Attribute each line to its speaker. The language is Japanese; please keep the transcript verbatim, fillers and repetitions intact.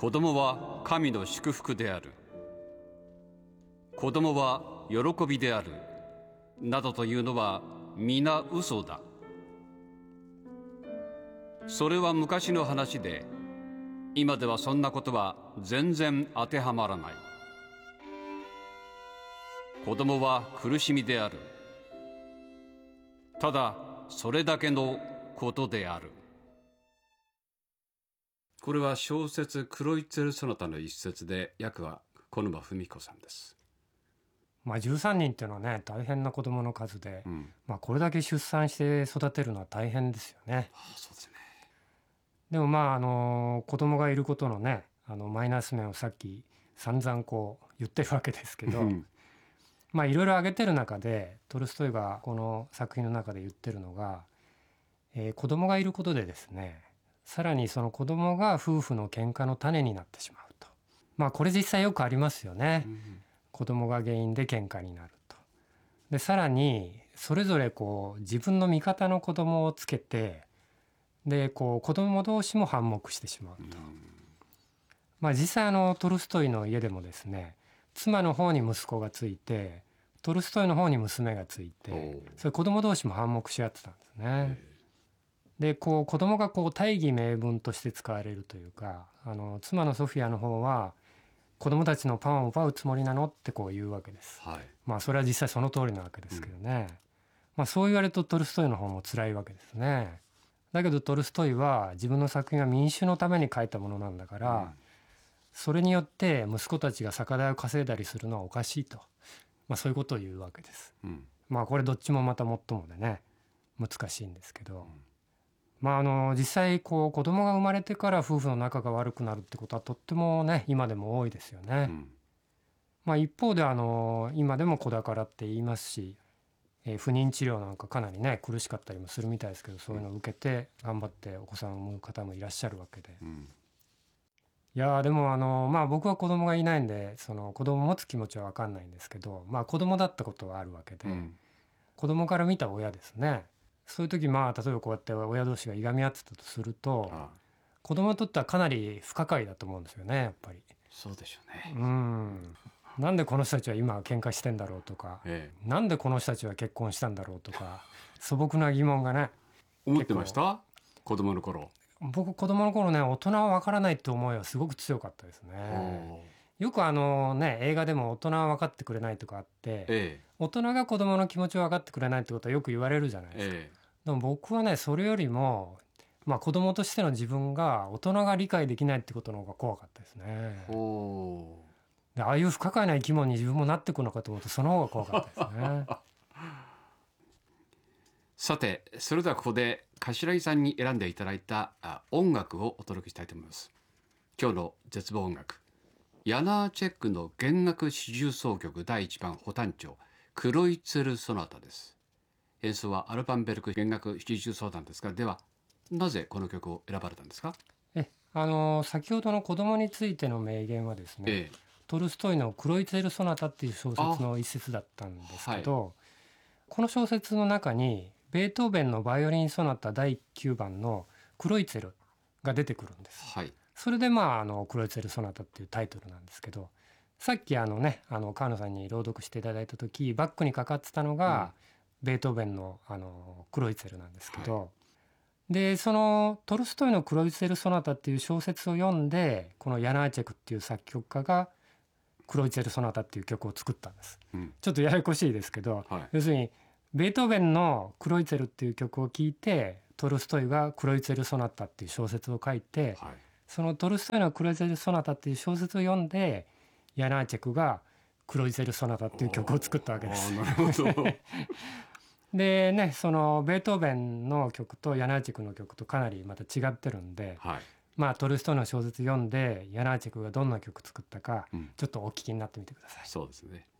Speaker 1: 子供は神の祝福である、子供は喜びであるなどというのは皆嘘だ。それは昔の話で、今ではそんなことは全然当てはまらない。子供は苦しみである。ただそれだけのことである。これは小説クロイツェルソナタの一節で、訳は小沼文彦さんです。
Speaker 2: まあ、じゅうさんにんっていうのはね、大変な子供の数で、
Speaker 1: うん、
Speaker 2: まあ、これだけ出産して育てるのは大変ですよね。
Speaker 1: ああ、そうですね。
Speaker 2: でもまああの子供がいることのね、あのマイナス面をさっき散々こう言ってるわけですけど、まあいろいろ挙げてる中でトルストイがこの作品の中で言ってるのが、えー、子供がいることでですね、さらにその子供が夫婦の喧嘩の種になってしまうと。まあこれ実際よくありますよね。うん、子供が原因で喧嘩になると。でさらにそれぞれこう自分の味方の子供をつけて、でこう子供同士も反目してしまうと。うん、まあ実際あのトルストイの家でもですね、妻の方に息子がついて、トルストイの方に娘がついて、それ子供同士も反目し合ってたんですね。でこう子供がこう大義名分として使われるというか、あの妻のソフィアの方は子供たちのパンを奪うつもりなのってこう言うわけです。はい、まあそれは実際その通りなわけですけどね。うん、まあそう言われるとトルストイの方も辛いわけですね。だけどトルストイは自分の作品は民衆のために書いたものなんだから、うん、それによって息子たちが酒代を稼いだりするのはおかしいと、まあ、そういうことを言うわけです。うん、まあこれどっちもまたもっともでね、難しいんですけど、うん、まああの実際こう子供が生まれてから夫婦の仲が悪くなるってことはとってもね今でも多いですよね。うん、まあ一方であの今でも子宝って言いますし、えー、不妊治療なんかかなりね苦しかったりもするみたいですけど、そういうのを受けて頑張ってお子さんを産む方もいらっしゃるわけで、うん、いやでもあのまあ僕は子供がいないんでその子供を持つ気持ちは分かんないんですけど、まあ子供だったことはあるわけで、うん、子供から見た親ですね。そういう時まあ例えばこうやって親同士がいがみ合ってたとすると、ああ子供にとってはかなり不可解だと思うんですよね、やっぱり。
Speaker 1: そうでしょうね。
Speaker 2: うん、なんでこの人たちは今喧嘩してんだろうとか、ええ、なんでこの人たちは結婚したんだろうとか素朴な疑問がね
Speaker 1: 思ってました。子供の頃。
Speaker 2: 僕子供の頃ね、大人は分からないって思いはすごく強かったですね。よくあのね映画でも大人は分かってくれないとかあって、ええ、大人が子供の気持ちを分かってくれないってことはよく言われるじゃないですか。ええ、でも僕はねそれよりもまあ子供としての自分が大人が理解できないってことの方が怖かったですね。でああいう不可解な生き物に自分もなっていくのかと思うとその方が怖かったですね。
Speaker 1: さてそれではここで頭木さんに選んでいただいた音楽をお届けしたいと思います。今日の絶望音楽、ヤナーチェックの弦楽四重奏曲だいいちばん補単調クロイツェルソナタです。演奏はアルバンベルク弦楽四重奏なんですが、ではなぜこの曲を選ばれたんですか？
Speaker 2: えあの先ほどの子供についての名言はですね、ええ、トルストイのクロイツェルソナタっていう小説の一節だったんですけど、はい、この小説の中にベートーベンのバイオリンソナタだいきゅうばんのクロイツェルが出てくるんです。はい、それでまああのクロイツェルソナタっていうタイトルなんですけど、さっきあのねあの川野さんに朗読していただいた時バックにかかってたのが、うん、ベートーベンのあのクロイツェルなんですけど、はい、でそのトルストイのクロイツェルソナタっていう小説を読んでこのヤナーチェクっていう作曲家がクロイツェルソナタっていう曲を作ったんです。うん、ちょっとややこしいですけど、はい、要するにベートーベンのクロイツェルっていう曲を聴いてトルストイがクロイツェルソナタっていう小説を書いて、はい、そのトルストイのクロイツェルソナタっていう小説を読んでヤナーチェクがクロイツェルソナタっていう曲を作ったわけです。なるほどでね、そのベートーベンの曲とヤナーチェクの曲とかなりまた違ってるんで、はい、まあトルストイの小説読んでヤナーチェクがどんな曲作ったか、うん、ちょっとお聞きになってみてください。
Speaker 1: そうですね。